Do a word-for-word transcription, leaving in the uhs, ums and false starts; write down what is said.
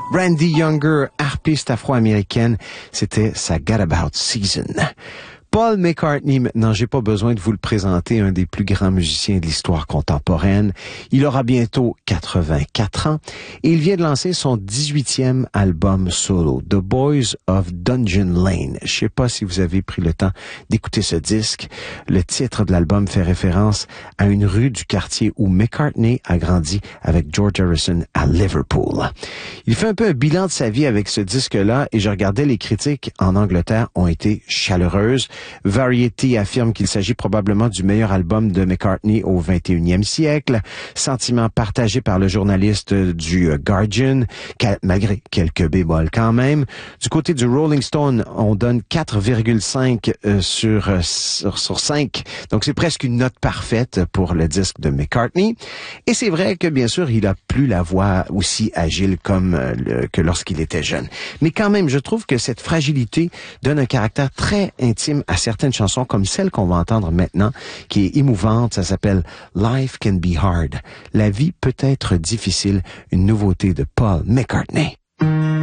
Randy Younger, harpiste afro-américaine, c'était sa Got About Season. Paul McCartney, maintenant, j'ai pas besoin de vous le présenter, un des plus grands musiciens de l'histoire contemporaine. Il aura bientôt quatre-vingt-quatre ans et il vient de lancer son dix-huitième album solo, The Boys of Dungeon Lane. Je sais pas si vous avez pris le temps d'écouter ce disque. Le titre de l'album fait référence à une rue du quartier où McCartney a grandi avec George Harrison à Liverpool. Il fait un peu un bilan de sa vie avec ce disque-là et je regardais les critiques en Angleterre ont été chaleureuses. Variety affirme qu'il s'agit probablement du meilleur album de McCartney au vingt et unième siècle. Sentiment partagé par le journaliste du Guardian, malgré quelques bémols quand même. Du côté du Rolling Stone, on donne quatre virgule cinq euh, sur, euh, sur, sur cinq. Donc c'est presque une note parfaite pour le disque de McCartney. Et c'est vrai que bien sûr, il a plus la voix aussi agile comme euh, le, que lorsqu'il était jeune. Mais quand même, je trouve que cette fragilité donne un caractère très intime à certaines chansons comme celle qu'on va entendre maintenant, qui est émouvante. Ça s'appelle Life Can Be Hard. La vie peut être difficile, une nouveauté de Paul McCartney.